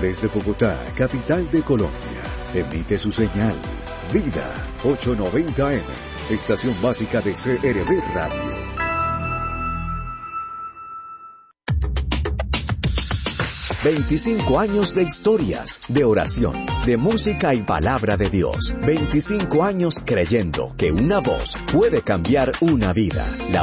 desde Bogotá, capital de Colombia, emite su señal Vida 890M, estación básica de CRB Radio. «25 años de historias, de oración, de música y palabra de Dios. 25 años creyendo que una voz puede cambiar una vida. La